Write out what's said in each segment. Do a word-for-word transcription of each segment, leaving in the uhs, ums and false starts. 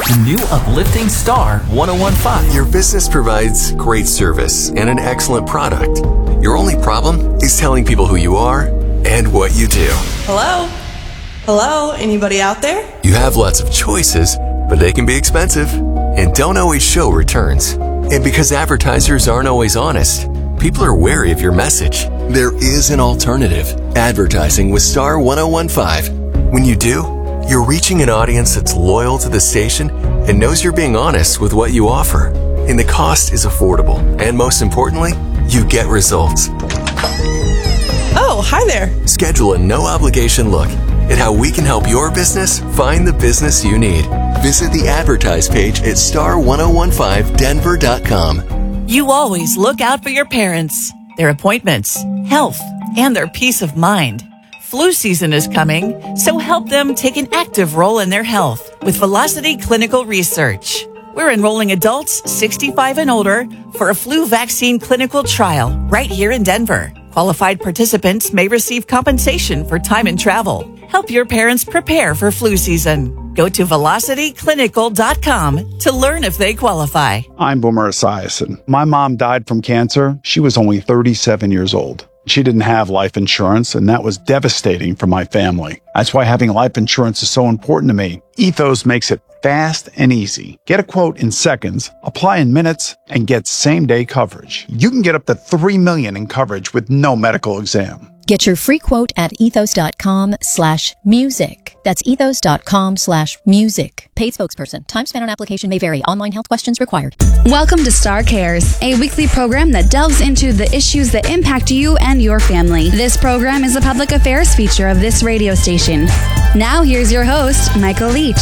The new uplifting Star one oh one point five. Your business provides great service and an excellent product. Your only problem is telling people who you are and what you do. Hello? Hello? Anybody out there? You have lots of choices, but they can be expensive and don't always show returns. And because advertisers aren't always honest, people are wary of your message. There is an alternative. Advertising with Star one oh one point five. When you do, you're reaching an audience that's loyal to the station and knows you're being honest with what you offer. And the cost is affordable. And most importantly, you get results. Oh, hi there. Schedule a no-obligation look at how we can help your business find the business you need. Visit the advertise page at star one oh one five denver dot com. You always look out for your parents, their appointments, health, and their peace of mind. Flu season is coming, so help them take an active role in their health with Velocity Clinical Research. We're enrolling adults sixty-five and older for a flu vaccine clinical trial right here in Denver. Qualified participants may receive compensation for time and travel. Help your parents prepare for flu season. Go to velocity clinical dot com to learn if they qualify. I'm Boomer Esiason. My mom died from cancer. She was only thirty-seven years old. She didn't have life insurance, and that was devastating for my family. That's why having life insurance is so important to me. Ethos makes it fast and easy. Get a quote in seconds, apply in minutes, and get same-day coverage. You can get up to three million dollars in coverage with no medical exam. Get your free quote at ethos.com slash music. That's ethos.com slash music. Paid spokesperson. Time spent on application may vary. Online health questions required. Welcome to Star Cares, a weekly program that delves into the issues that impact you and your family. This program is a public affairs feature of this radio station. Now here's your host, Michael Leach.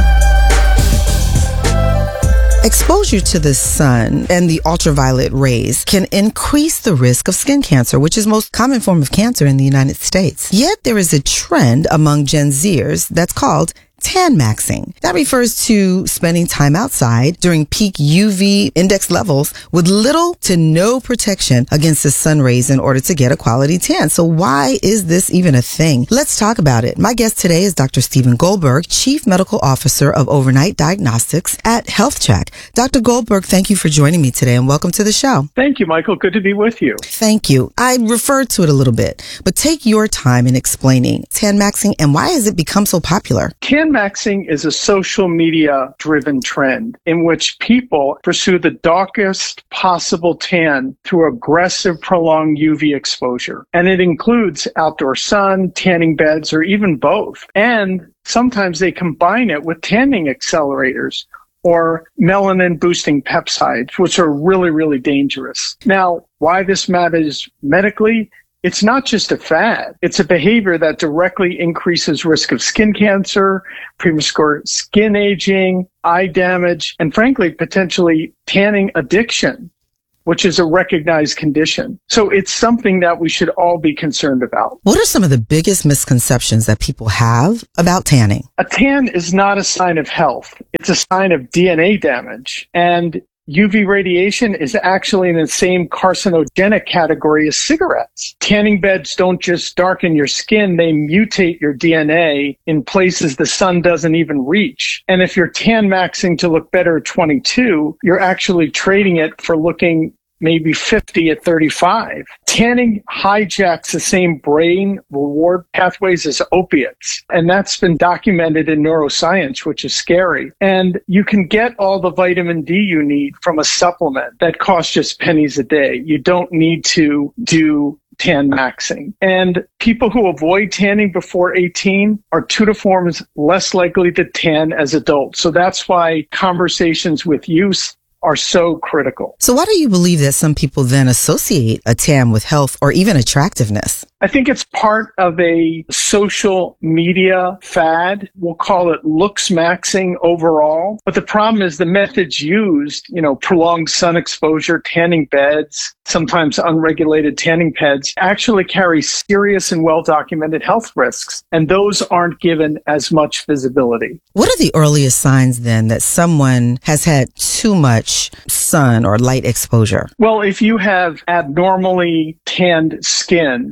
Exposure to the sun and the ultraviolet rays can increase the risk of skin cancer, which is the most common form of cancer in the United States. Yet there is a trend among Gen Zers that's called tan maxing. That refers to spending time outside during peak U V index levels with little to no protection against the sun rays in order to get a quality tan. So why is this even a thing? Let's talk about it. My guest today is Doctor Stephen Goldberg, Chief Medical Officer of Overnight Diagnostics at HealthCheck. Doctor Goldberg, thank you for joining me today and welcome to the show. Thank you, Michael. Good to be with you. Thank you. I referred to it a little bit, but take your time in explaining tan maxing and why has it become so popular? Tan maxing is a social media driven trend in which people pursue the darkest possible tan through aggressive prolonged U V exposure. And it includes outdoor sun, tanning beds, or even both. And sometimes they combine it with tanning accelerators or melanin boosting peptides, which are really, really dangerous. Now, why this matters medically? It's not just a fad. It's a behavior that directly increases risk of skin cancer, premature skin aging, eye damage, and frankly, potentially tanning addiction, which is a recognized condition. So it's something that we should all be concerned about. What are some of the biggest misconceptions that people have about tanning? A tan is not a sign of health. It's a sign of D N A damage. And U V radiation is actually in the same carcinogenic category as cigarettes. Tanning beds don't just darken your skin, they mutate your D N A in places the sun doesn't even reach. And if you're tan maxing to look better at twenty-two, you're actually trading it for looking maybe fifty at thirty-five. Tanning hijacks the same brain reward pathways as opiates. And that's been documented in neuroscience, which is scary. And you can get all the vitamin D you need from a supplement that costs just pennies a day. You don't need to do tan maxing. And people who avoid tanning before eighteen are two to four times less likely to tan as adults. So that's why conversations with youth are so critical. So why do you believe that some people then associate a tan with health or even attractiveness? I think it's part of a social media fad. We'll call it looks maxing overall. But the problem is the methods used, you know, prolonged sun exposure, tanning beds, sometimes unregulated tanning beds, actually carry serious and well-documented health risks. And those aren't given as much visibility. What are the earliest signs then that someone has had too much sun or light exposure? Well, if you have abnormally tanned skin or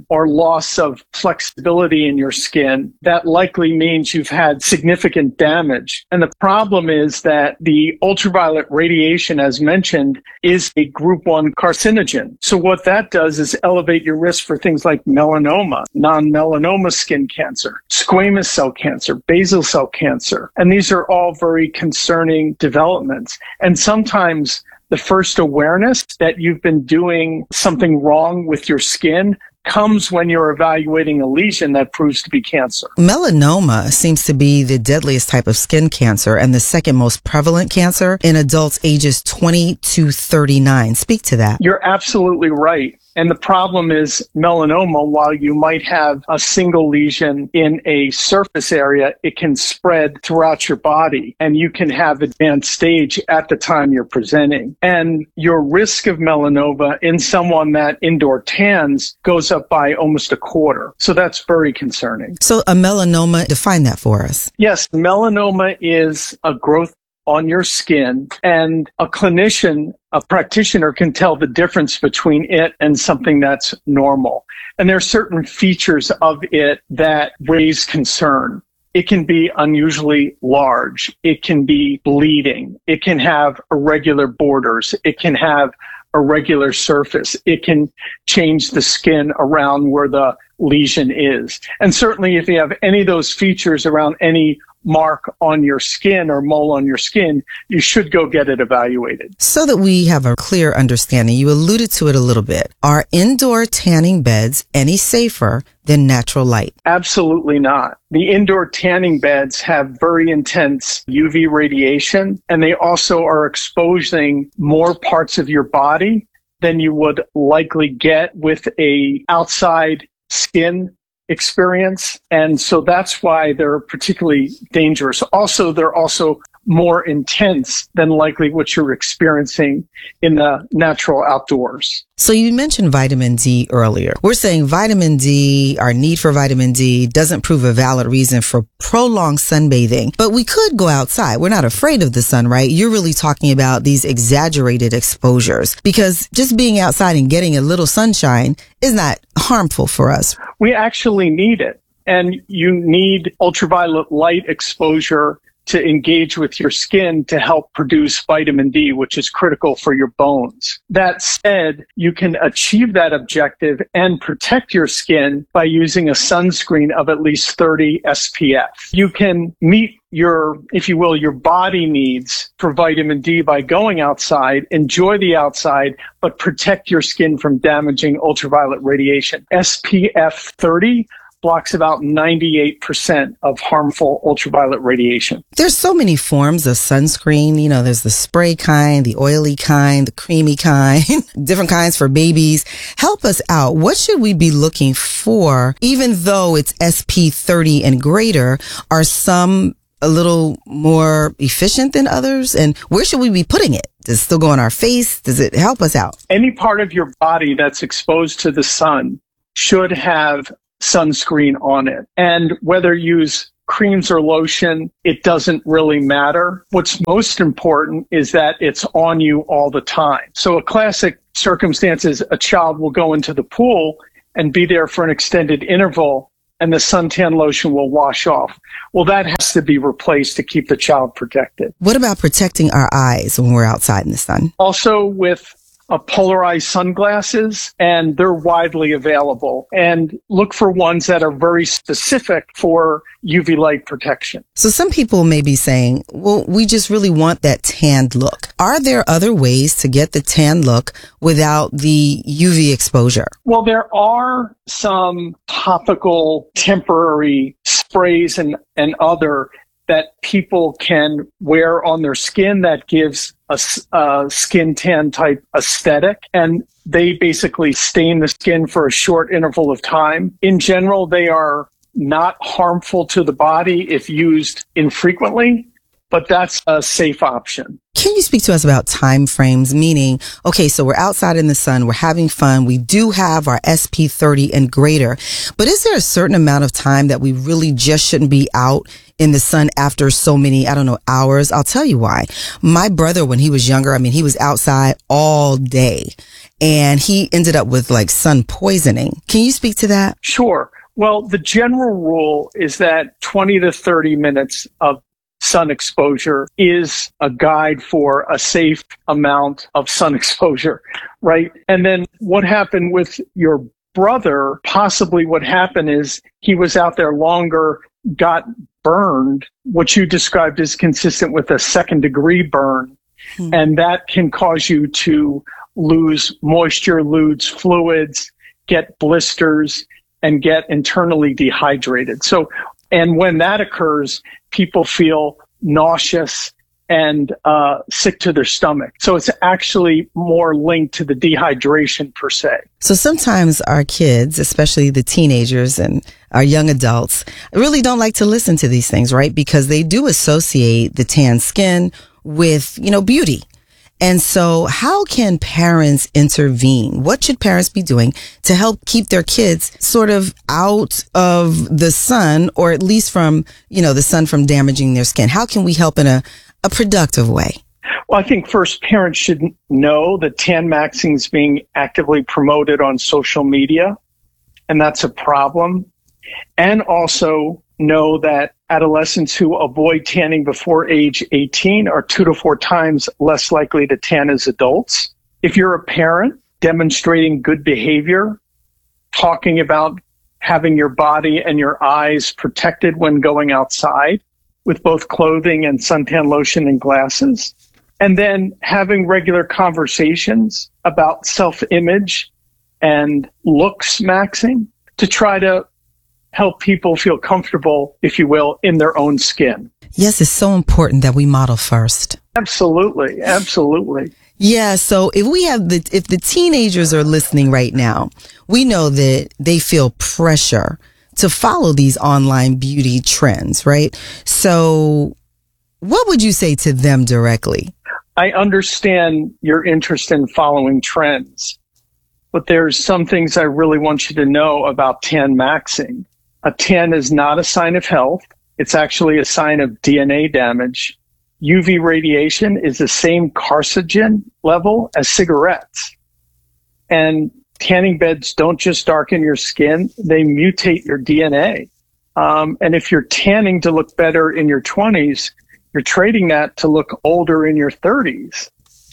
loss of flexibility in your skin, that likely means you've had significant damage. And the problem is that the ultraviolet radiation, as mentioned, is a group one carcinogen. So what that does is elevate your risk for things like melanoma, non-melanoma skin cancer, squamous cell cancer, basal cell cancer. And these are all very concerning developments. And sometimes the first awareness that you've been doing something wrong with your skin comes when you're evaluating a lesion that proves to be cancer. Melanoma seems to be the deadliest type of skin cancer and the second most prevalent cancer in adults ages twenty to thirty-nine. Speak to that. You're absolutely right. And the problem is melanoma, while you might have a single lesion in a surface area, it can spread throughout your body and you can have advanced stage at the time you're presenting. And your risk of melanoma in someone that indoor tans goes up by almost a quarter. So that's very concerning. So a melanoma, define that for us. Yes, melanoma is a growth on your skin, and a clinician, a practitioner can tell the difference between it and something that's normal. And there are certain features of it that raise concern. It can be unusually large. It can be bleeding. It can have irregular borders. It can have a regular surface. It can change the skin around where the lesion is. And certainly if you have any of those features around any mark on your skin or mole on your skin, you should go get it evaluated. So that we have a clear understanding, you alluded to it a little bit. Are indoor tanning beds any safer than natural light? Absolutely not. The indoor tanning beds have very intense U V radiation, and they also are exposing more parts of your body than you would likely get with a outside skin experience. And so that's why they're particularly dangerous. Also, they're also more intense than likely what you're experiencing in the natural outdoors. So you mentioned vitamin D earlier. We're saying vitamin D, our need for vitamin D doesn't prove a valid reason for prolonged sunbathing, but we could go outside. We're not afraid of the sun, right? You're really talking about these exaggerated exposures because just being outside and getting a little sunshine is not harmful for us. We actually need it. And you need ultraviolet light exposure to engage with your skin to help produce vitamin D, which is critical for your bones. That said, you can achieve that objective and protect your skin by using a sunscreen of at least thirty S P F. You can meet your, if you will, your body needs for vitamin D by going outside, enjoy the outside, but protect your skin from damaging ultraviolet radiation. S P F thirty blocks about ninety-eight percent of harmful ultraviolet radiation. There's so many forms of sunscreen. You know, there's the spray kind, the oily kind, the creamy kind, different kinds for babies. Help us out. What should we be looking for? Even though it's S P thirty and greater, are some a little more efficient than others? And where should we be putting it? Does it still go on our face? Does it help us out? Any part of your body that's exposed to the sun should have sunscreen on it. And whether you use creams or lotion, it doesn't really matter. What's most important is that it's on you all the time. So a classic circumstance is a child will go into the pool and be there for an extended interval and the suntan lotion will wash off. Well, that has to be replaced to keep the child protected. What about protecting our eyes when we're outside in the sun? Also with Uh, polarized sunglasses, and they're widely available. And look for ones that are very specific for U V light protection. So some people may be saying, well, we just really want that tanned look. Are there other ways to get the tan look without the U V exposure? Well, there are some topical temporary sprays and, and other that people can wear on their skin that gives a, a skin tan type aesthetic, and they basically stain the skin for a short interval of time. In general, they are not harmful to the body if used infrequently, but that's a safe option. Can you speak to us about time frames? Meaning, okay, so we're outside in the sun, we're having fun, we do have our S P thirty and greater, but is there a certain amount of time that we really just shouldn't be out in the sun after so many, I don't know, hours. I'll tell you why. My brother, when he was younger, I mean, he was outside all day and he ended up with like sun poisoning. Can you speak to that? Sure. Well, the general rule is that twenty to thirty minutes of sun exposure is a guide for a safe amount of sun exposure, right? And then what happened with your brother, possibly what happened is he was out there longer, got burned, what you described is consistent with a second degree burn. Hmm. And that can cause you to lose moisture, lose fluids, get blisters, and get internally dehydrated. So, and when that occurs, people feel nauseous and uh, sick to their stomach. So it's actually more linked to the dehydration per se. So sometimes our kids, especially the teenagers and our young adults, really don't like to listen to these things, right? Because they do associate the tan skin with, you know, beauty. And so how can parents intervene? What should parents be doing to help keep their kids sort of out of the sun, or at least from, you know, the sun from damaging their skin? How can we help in a, a productive way? Well, I think first parents should know that tan maxing is being actively promoted on social media, and that's a problem. And also know that adolescents who avoid tanning before age eighteen are two to four times less likely to tan as adults. If you're a parent demonstrating good behavior, talking about having your body and your eyes protected when going outside with both clothing and suntan lotion and glasses, and then having regular conversations about self-image and looks maxing to try to help people feel comfortable, if you will, in their own skin. Yes, it's so important that we model first. Absolutely. Absolutely. Yeah. So if we have the, if the teenagers are listening right now, we know that they feel pressure to follow these online beauty trends, right? So what would you say to them directly? I understand your interest in following trends, but there's some things I really want you to know about tan maxing. A tan is not a sign of health. It's actually a sign of D N A damage. U V radiation is the same carcinogen level as cigarettes. And tanning beds don't just darken your skin, they mutate your D N A. Um, and if you're tanning to look better in your twenties, you're trading that to look older in your thirties.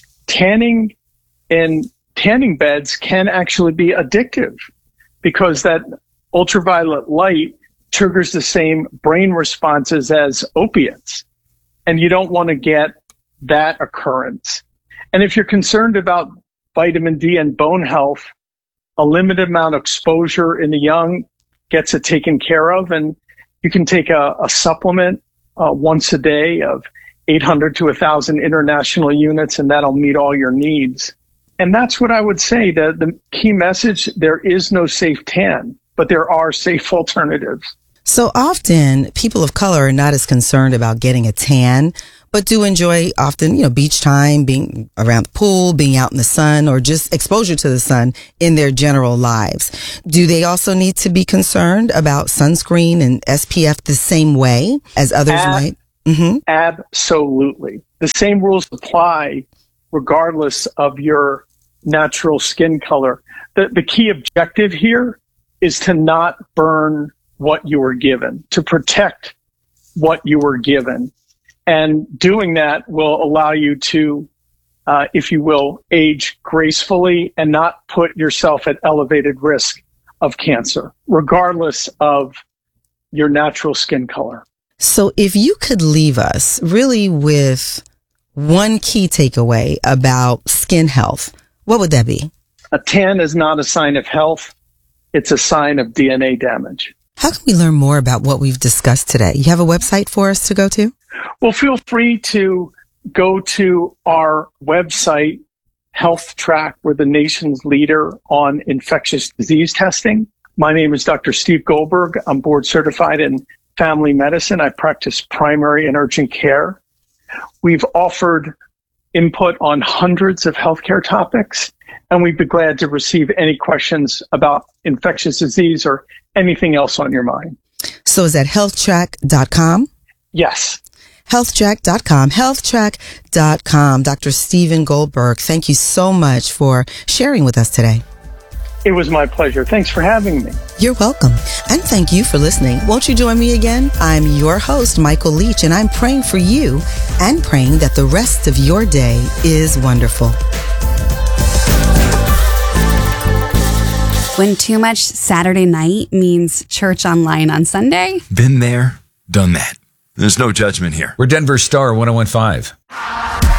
Tanning in tanning beds can actually be addictive because that ultraviolet light triggers the same brain responses as opiates. And you don't want to get that occurrence. And if you're concerned about vitamin D and bone health, a limited amount of exposure in the young gets it taken care of. And you can take a, a supplement uh, once a day of eight hundred to one thousand international units, and that'll meet all your needs. And that's what I would say. The, the key message, there is no safe tan, but there are safe alternatives. So often people of color are not as concerned about getting a tan, but do enjoy often, you know, beach time, being around the pool, being out in the sun, or just exposure to the sun in their general lives. Do they also need to be concerned about sunscreen and S P F the same way as others Ab- might? Mm-hmm. Absolutely. The same rules apply regardless of your natural skin color. The, the key objective here is to not burn what you were given, to protect what you were given. And doing that will allow you to, uh, if you will, age gracefully and not put yourself at elevated risk of cancer, regardless of your natural skin color. So if you could leave us really with one key takeaway about skin health, what would that be? A tan is not a sign of health. It's a sign of D N A damage. How can we learn more about what we've discussed today? You have a website for us to go to? Well, feel free to go to our website, Health Track. We're the nation's leader on infectious disease testing. My name is Doctor Steve Goldberg. I'm board certified in family medicine. I practice primary and urgent care. We've offered input on hundreds of healthcare topics, and we'd be glad to receive any questions about infectious disease or anything else on your mind. So is that health track dot com? Yes. healthtrack dot com, healthtrack dot com. Doctor Stephen Goldberg, thank you so much for sharing with us today. It was my pleasure. Thanks for having me. You're welcome. And thank you for listening. Won't you join me again? I'm your host, Michael Leach, and I'm praying for you and praying that the rest of your day is wonderful. When too much Saturday night means church online on Sunday? Been there, done that. There's no judgment here. We're Denver Star one oh one point five.